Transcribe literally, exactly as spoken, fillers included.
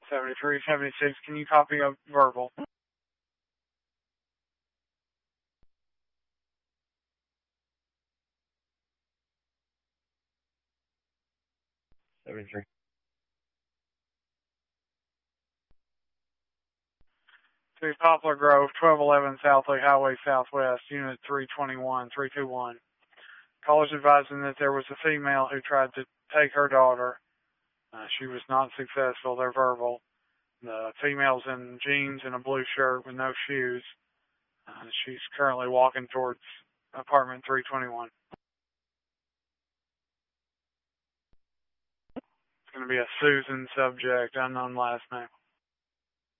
seventy-three seventy-six, can you copy a verbal? seventy-three. To Poplar Grove, twelve eleven South Lake Highway Southwest, Unit three twenty-one, three two one. Callers advising that there was a female who tried to take her daughter. Uh, she was not successful. They're verbal. The female's in jeans and a blue shirt with no shoes. Uh, she's currently walking towards apartment three twenty-one. It's going to be a Susan subject, unknown last name.